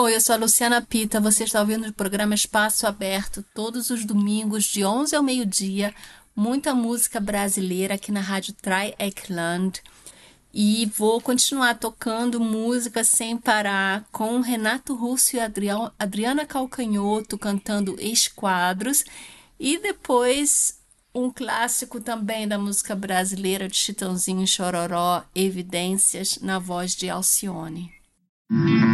Oi, eu sou a Luciana Pita. Você está ouvindo o programa Espaço Aberto todos os domingos, de 11 ao meio-dia. Muita música brasileira aqui na Rádio Try Eikeland. E vou continuar tocando música sem parar com Renato Russo e Adriana Calcanhoto cantando Esquadros. E depois um clássico também da música brasileira de Chitãozinho e Chororó, Evidências, na voz de Alcione.